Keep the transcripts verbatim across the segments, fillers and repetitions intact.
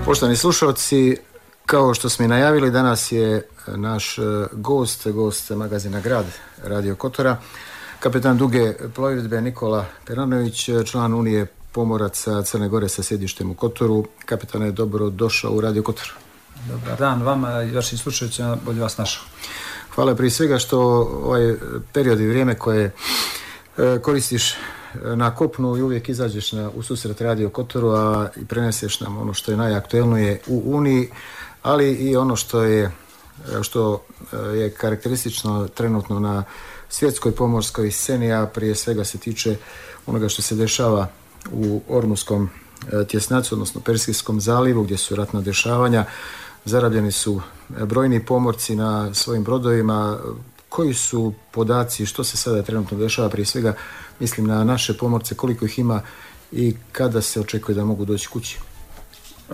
Poštovani slušalci, kao što smo i najavili, danas je naš gost, gost magazina Grad Radio Kotora, kapetan duge plovidbe Nikola Peranović, član Unije pomoraca Crne Gore sa sjedištem u Kotoru. Kapetane, dobro došao u Radio Kotor. Dobar dan vama i vašim slušajućima, bolje vas našao. Hvala prije svega što ovaj period i vrijeme koje koristiš na kopnu i uvijek izađeš na, u susret Radio Kotoru, a i preneseš nam ono što je najaktuelnije u Uniji, ali i ono što je, što je karakteristično trenutno na svjetskoj pomorskoj sceni, a prije svega se tiče onoga što se dešava u Ormuskom tjesnacu, odnosno Persijskom zalivu, gdje su ratna dešavanja. Zarobljeni su brojni pomorci na svojim brodovima. Koji su podaci, što se sada trenutno dešava, prije svega mislim na naše pomorce, koliko ih ima i kada se očekuje da mogu doći kući? E,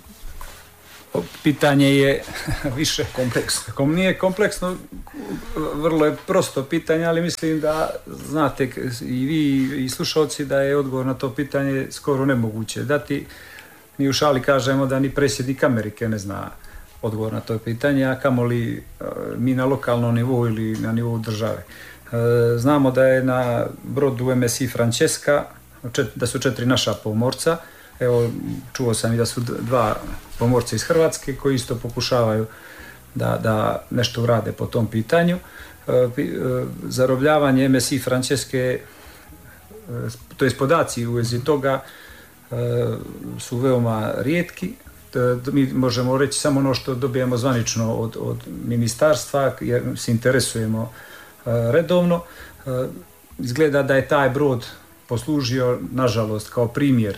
pitanje je više kompleksno. Kom nije kompleksno, vrlo je prosto pitanje, ali mislim da znate i vi i slušalci da je odgovor na to pitanje skoro nemoguće dati. Mi u šali kažemo da ni predsjednik Amerike ne zna odgovor na to pitanje, a kamoli mi na lokalnom nivou ili na nivou države. Znamo da je na brodu M S I Francesca, da su četiri naša pomorca. Evo, čuo sam i da su dva pomorca iz Hrvatske koji isto pokušavaju da, da nešto urade po tom pitanju. Zarobljavanje M S I Francesca, to je podaci u vezi toga, su veoma rijetki. Mi možemo reći samo ono što dobijemo zvanično od, od ministarstva, jer se interesujemo redovno. Izgleda da je taj brod poslužio, nažalost, kao primjer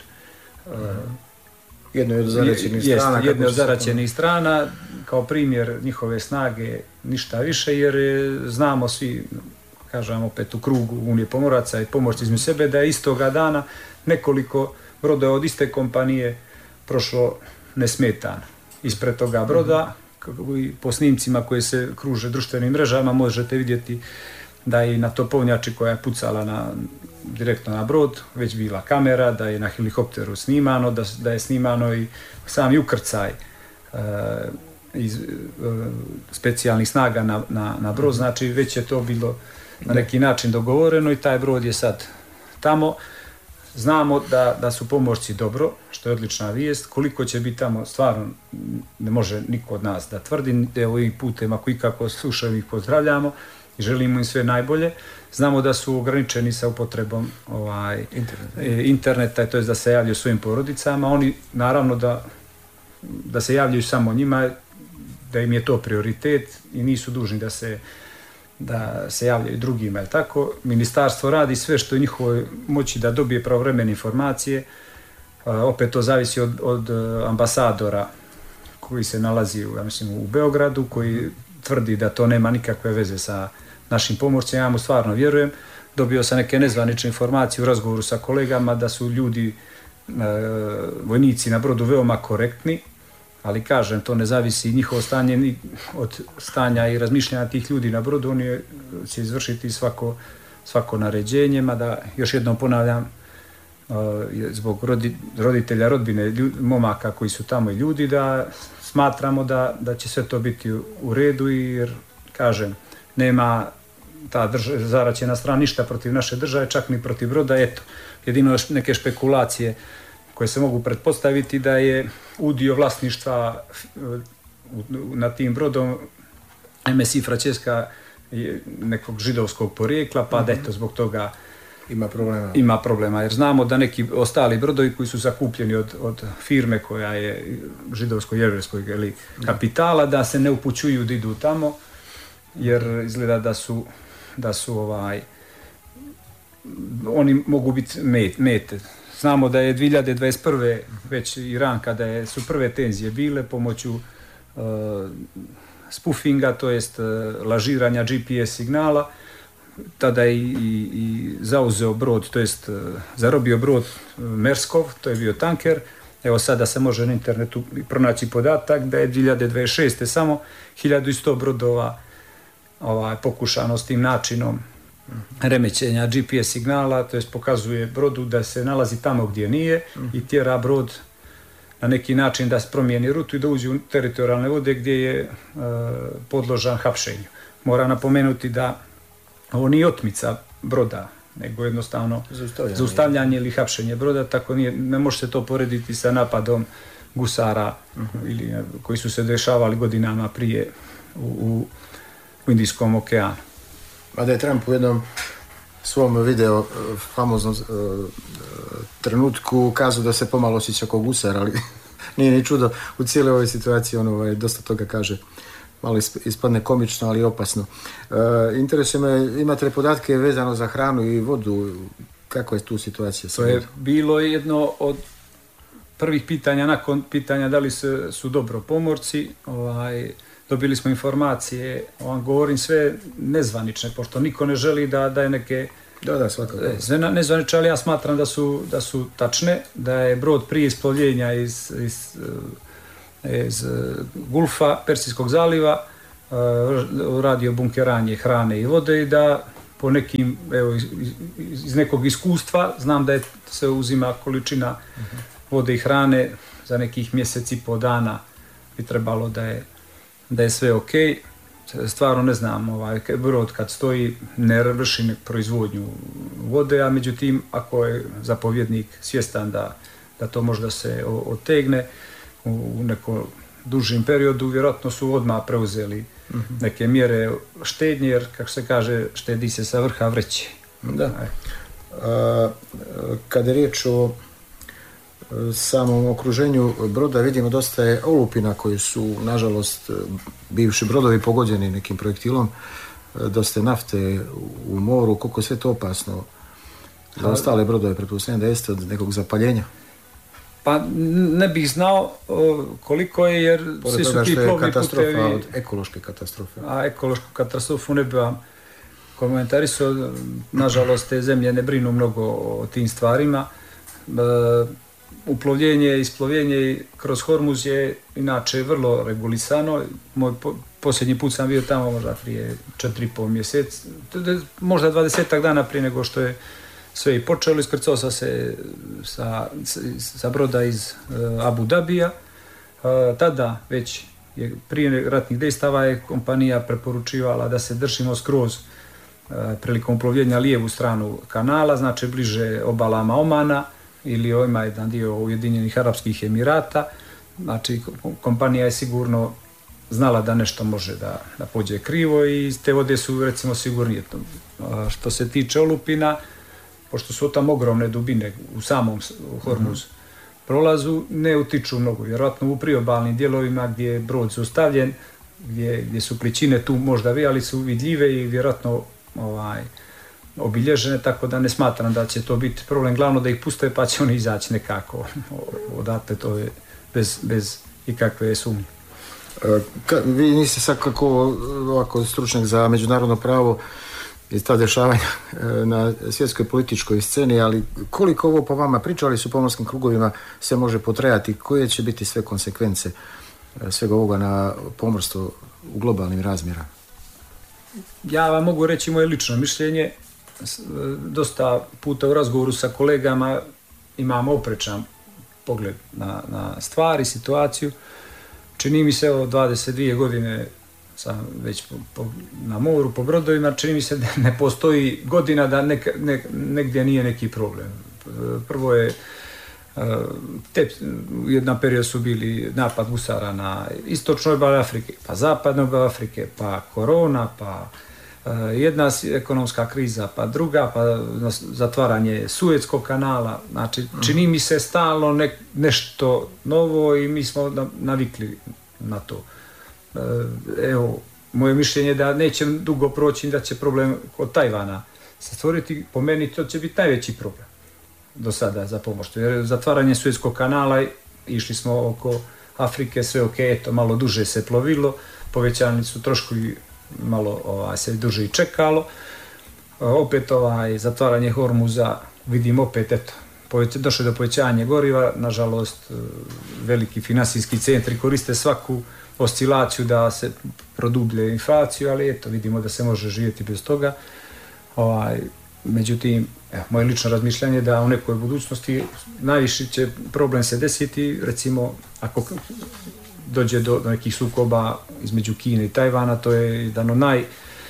jedno od zaraćenih jest, strana, jedne od zaraćenih strana, kao primjer njihove snage, ništa više, jer znamo svi, kažem opet u krugu Unije pomoraca i pomorci između sebe, da je istoga dana nekoliko brodova od iste kompanije prošlo nesmetano ispred toga broda. Mm-hmm. Po snimcima koje se kruže društvenim mrežama možete vidjeti da je na topovnjači koja je pucala na, direktno na brod već bila kamera, da je na helikopteru snimano, da, da je snimano i sami ukrcaj e, iz e, specijalnih snaga na, na, na brod. Znači već je to bilo na neki način dogovoreno i taj brod je sad tamo. Znamo da, da su pomorci dobro, što je odlična vijest. Koliko će biti tamo, stvarno ne može niko od nas da tvrdi. Evo ovim putem, ako ikako slušaju, ih pozdravljamo i želimo im sve najbolje. Znamo da su ograničeni sa upotrebom ovaj, interneta, interneta, to je da se javljaju svojim porodicama. Oni naravno da, da se javljaju samo njima, da im je to prioritet i nisu dužni da se da se javljaju drugima, je tako? Ministarstvo radi sve što je njihovoj moći da dobije pravovremene informacije. Opet to zavisi od, od ambasadora koji se nalazi ja mislim, u Beogradu, koji tvrdi da to nema nikakve veze sa našim pomorcima. Ja mu stvarno vjerujem. Dobio sam neke nezvanične informacije u razgovoru sa kolegama da su ljudi, e, vojnici na brodu veoma korektni, ali kažem, to ne zavisi njihovo stanje ni od stanja i razmišljanja tih ljudi na brodu. Oni će izvršiti svako, svako naređenje, mada još jednom ponavljam, uh, zbog rodi, roditelja, rodbine, ljud, momaka koji su tamo i ljudi, da smatramo da, da će sve to biti u, u redu, jer, kažem, nema ta drža, zaraćena strana ništa protiv naše države, čak ni protiv broda. Eto, jedino neke špekulacije koje se mogu pretpostaviti da je udio vlasništva na tim brodom M S I Francesca nekog židovskog porijekla, pa da eto zbog toga ima problema. Ima problema, jer znamo da neki ostali brodovi koji su zakupljeni od, od firme koja je židovsko-jevrejskog ili kapitala, da se ne upućuju da idu tamo, jer izgleda da su, da su ovaj, oni mogu biti met, mete. Znamo da je dvije hiljade dvadeset prve već Iran, kada je, su prve tenzije bile pomoću uh, spoofinga, to jest uh, lažiranja G P S signala, tada je i, i, i zauzeo brod, to jest uh, zarobio brod uh, Merskov, to je bio tanker. Evo sada se može na internetu pronaći podatak da je dvije hiljade dvadeset šeste samo hiljadu sto brodova ovaj, pokušano s tim načinom remećenja G P S signala, to jest pokazuje brodu da se nalazi tamo gdje nije i tjera brod na neki način da se promijeni rutu i da uđe u teritorijalne vode gdje je e, podložan hapšenju. Mora napomenuti da ovo nije otmica broda, nego jednostavno zaustavljanje, zaustavljanje ili hapšenje broda, tako nije, ne može se to porediti sa napadom gusara uh-huh. ili, koji su se dešavali godinama prije u, u, u Indijskom okeanu. A da je Trump u jednom svom video famoznom uh, trenutku kazao da se pomalo osjeća kao gusar, ali nije ni čudo, u cijeloj ovoj situaciji on ovaj, dosta toga kaže. Malo ispadne komično, ali opasno. Uh, interesuje me, imate li podatke vezano za hranu i vodu? Kako je tu situacija? To je bilo jedno od prvih pitanja, nakon pitanja da li se, su dobro pomorci. Ovaj, dobili smo informacije, vam govorim sve nezvanične, pošto niko ne želi da, da je neke... Da, da, svakako. Sve nezvanične, ali ja smatram da su, da su tačne, da je brod prije isplovljenja iz... iz iz Gulfa, Persijskog zaliva, radio bunkeranje hrane i vode i da po nekim, evo, iz, iz nekog iskustva znam da je, se uzima količina vode i hrane za nekih mjesec i po dana bi trebalo da je, da je sve ok. Stvarno ne znam, ovaj, brod kad stoji ne vrši proizvodnju vode, a međutim ako je zapovjednik svjestan da, da to možda se otegne u nekom dužim periodu, vjerojatno su odmah preuzeli uh-huh. neke mjere štednje, jer, kako se kaže, štedi se sa vrha vreće. Da. A, kada je riječ o samom okruženju broda, vidimo dosta je olupina koji su, nažalost, bivši brodovi pogođeni nekim projektilom, dosta je nafte u moru, koliko je sve to opasno za ostale brodove, pretpostavljam da jeste od nekog zapaljenja. Pa ne bih znao koliko je, jer pored svi su ti plovni putevi... od ekološke katastrofe. A ekološku katastrofu ne bi vam komentarisao. Nažalost, te zemlje ne brinu mnogo o tim stvarima. Uplovljenje i isplovljenje kroz Hormuz je inače vrlo regulisano. Moj posljednji put sam bio tamo možda prije četiri i pol mjesec, možda dvadesetak dana prije nego što je sve i počelo. Iskrcao sam se sa, sa broda iz uh, Abu Dabija. Uh, tada već je, prije ratnih dejstava je kompanija preporučivala da se držimo skroz uh, prilikom uplovljenja lijevu stranu kanala, znači bliže obalama Omana ili ima jedan dio Ujedinjenih Arapskih Emirata. Znači kompanija je sigurno znala da nešto može da, da pođe krivo i te vode su recimo sigurnije. Uh, što se tiče olupina, pošto su tamo ogromne dubine u samom Hormuz prolazu, ne utiču mnogo. Vjerojatno u priobalnim dijelovima gdje je brod zaustavljen, gdje, gdje su pličine tu možda vi, ali su vidljive i vjerojatno ovaj, obilježene, tako da ne smatram da će to biti problem. Glavno da ih puste pa će oni izaći nekako odatle, to je bez, bez ikakve sumnje. Ka, vi niste sad kako ovako stručnjak za međunarodno pravo i ta dešavanja na svjetskoj političkoj sceni, ali koliko ovo po vama, pričali su u pomorskim krugovima, se može potrajati, koje će biti sve konsekvence svega ovoga na pomorstvo u globalnim razmjerama? Ja vam mogu reći moje lično mišljenje. Dosta puta u razgovoru sa kolegama imam oprečan pogled na, na stvari, situaciju. Čini mi se, o dvadeset dvije godine sam već po, po, na moru, po brodovima, čini mi se da ne postoji godina da nek, ne, negdje nije neki problem. Prvo je, te, jedan period su bili napad gusara na istočnoj obali Afrike, pa zapadnoj obali Afrike, pa korona, pa jedna ekonomska kriza, pa druga, pa zatvaranje Suetskog kanala. Znači, čini mi se stalno ne, nešto novo i mi smo navikli na to. Evo, moje mišljenje je da neće dugo proći, da će problem od Tajvana se stvoriti. Po meni to će biti najveći problem do sada za pomorstvo. Jer zatvaranje Suetskog kanala, išli smo oko Afrike, sve ok, eto, malo duže se plovilo, povećani su troškovi, malo ovaj, se duže i čekalo. Opet ovaj, zatvaranje Hormuza, vidim opet, eto, došlo do povećanja goriva, nažalost veliki finansijski centri koriste svaku oscilaciju da se produblje inflaciju, ali eto, vidimo da se može živjeti bez toga. Ovaj, međutim, evo, moje lično razmišljanje je da u nekoj budućnosti najviše će problem se desiti, recimo, ako dođe do, do nekih sukoba između Kine i Tajvana, to je jedan od naj e,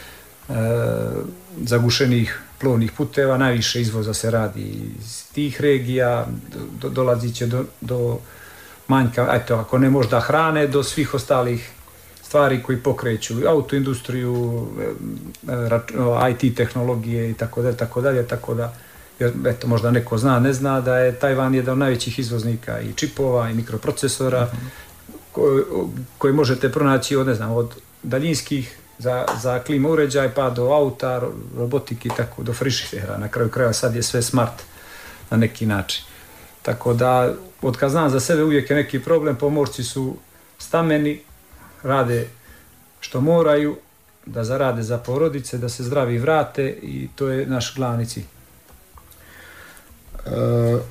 zagušenih plovnih puteva, najviše izvoza se radi iz tih regija, do, dolazit će do, do manjka, eto, ako ne možda hrane, do svih ostalih stvari koji pokreću autoindustriju, I T tehnologije i tako dalje, tako dalje, tako da, jer, eto, možda neko zna, ne zna da je Tajvan jedan od najvećih izvoznika i čipova i mikroprocesora, mm-hmm. koje, koje možete pronaći od, ne znam, od daljinskih za, za klima uređaj pa do auta, robotike i tako, do frižidera. Na kraju kraja sad je sve smart na neki način. Tako da, od kad znam za sebe uvijek je neki problem, pomorci su stameni, rade što moraju, da zarade za porodice, da se zdravi vrate i to je naš glavni cilj. Uh,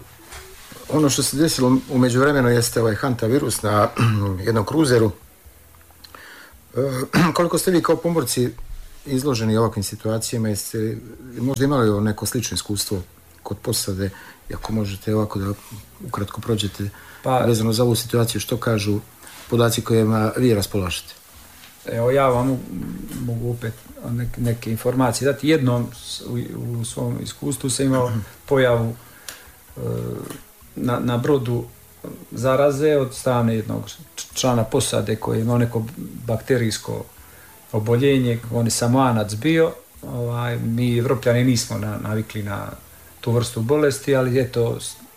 ono što se desilo u međuvremenu jeste ovaj hantavirus na jednom kruzeru. Uh, koliko ste vi kao pomorci izloženi ovakvim situacijama, jeste možda imali neko slično iskustvo kod posade, ako možete ovako da ukratko prođete pa, vezano za ovu situaciju, što kažu podaci kojima vi raspolažete? Evo, ja vam mogu opet neke, neke informacije dati. Jednom u, u svom iskustvu sam imao pojavu e, na, na brodu zaraze od strane jednog člana posade koji je imao neko bakterijsko oboljenje, on je samoanac bio. Ovaj, mi Evropljani nismo na, navikli na tu vrstu bolesti, ali eto,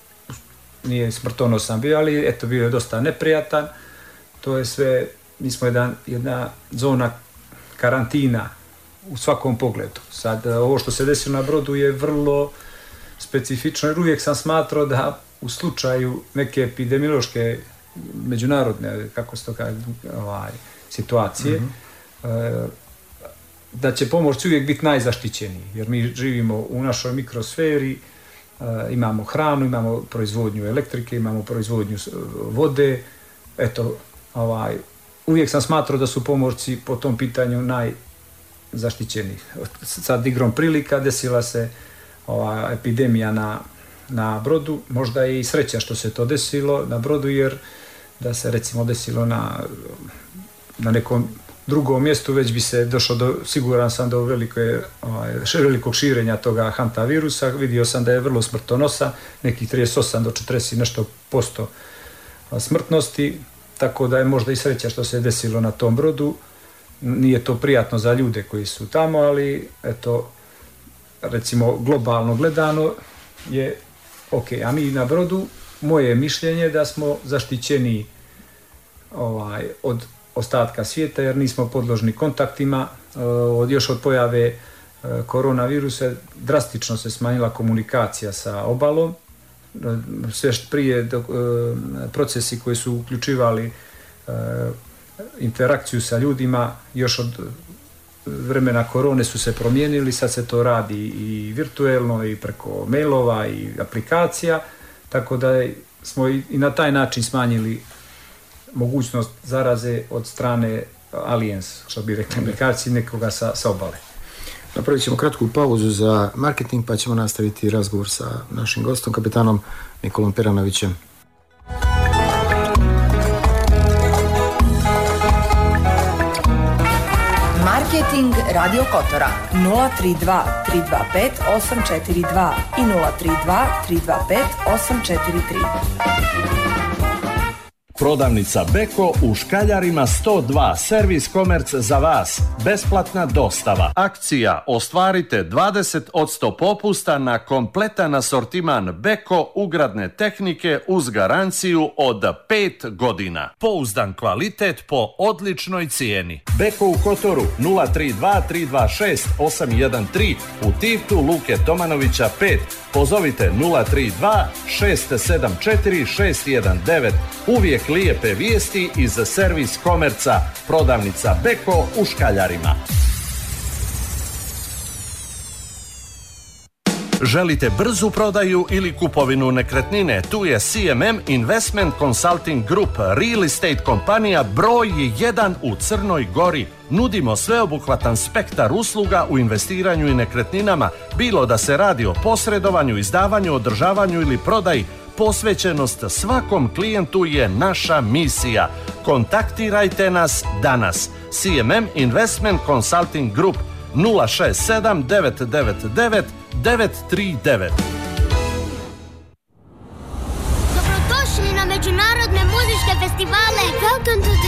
nije smrtonosan bio, ali eto, bio je dosta neprijatan. To je sve, mi smo jedan, jedna zona karantina u svakom pogledu. Sad, ovo što se desilo na brodu je vrlo specifično, jer uvijek sam smatrao da u slučaju neke epidemiološke međunarodne, kako se to kaže, ovaj, situacije, mm-hmm. da će pomorci uvijek biti najzaštićeniji, jer mi živimo u našoj mikrosferi, imamo hranu, imamo proizvodnju elektrike, imamo proizvodnju vode, eto, ovaj, uvijek sam smatrao da su pomorci po tom pitanju najzaštićeniji. Sad igrom prilika desila se ova epidemija na, na brodu, možda je i sreća što se to desilo na brodu, jer da se recimo desilo na, na nekom drugom mjestu, već bi se došlo do, siguran sam, do velike, ovaj, velikog širenja toga hantavirusa. Vidio sam da je vrlo smrtonosa, nekih trideset osam do četrdeset nešto posto smrtnosti, tako da je možda i sreća što se je desilo na tom brodu. Nije to prijatno za ljude koji su tamo, ali eto, recimo globalno gledano je ok. A mi na brodu, moje mišljenje da smo zaštićeni ovaj, od ostatka svijeta, jer nismo podložni kontaktima. Od, još od pojave koronavirusa drastično se smanjila komunikacija sa obalom. Sve što prije do, procesi koji su uključivali interakciju sa ljudima još od vremena korone su se promijenili, sad se to radi i virtuelno i preko mailova i aplikacija, tako da smo i na taj način smanjili mogućnost zaraze od strane aliens, što bi rekli Amerikanci, nekoga sa, sa obale. Napravit ćemo kratku pauzu za marketing, pa ćemo nastaviti razgovor sa našim gostom, kapetanom Nikolom Peranovićem. Marketing Radio Kotora nula tri dva tri dva pet osam četiri dva i nula tri dva tri dva pet osam četiri tri. Prodavnica Beko u Škaljarima sto dva, servis komerc za vas, besplatna dostava. Akcija, ostvarite dvadeset posto popusta na kompletan asortiman Beko ugradne tehnike uz garanciju od pet godina. Pouzdan kvalitet po odličnoj cijeni. Beko u Kotoru nula tri dva tri dva šest osam jedan tri, u Tivtu Luke Tomanovića pet. Pozovite nula tri dva šest sedam četiri šest jedan devet. Uvijek lijepe vijesti iz servis komerca. Prodavnica Beko u Škaljarima. Želite brzu prodaju ili kupovinu nekretnine? Tu je C M M Investment Consulting Group, real estate kompanija broj jedan u Crnoj Gori. Nudimo sveobuhvatan spektar usluga u investiranju i nekretninama, bilo da se radi o posredovanju, izdavanju, održavanju ili prodaji. Posvećenost svakom klijentu je naša misija. Kontaktirajte nas danas. C M M Investment Consulting Group nula šest sedam devet devet devet devet tri devet. Dobrodošli na međunarodne muzičke festivale. Welcome to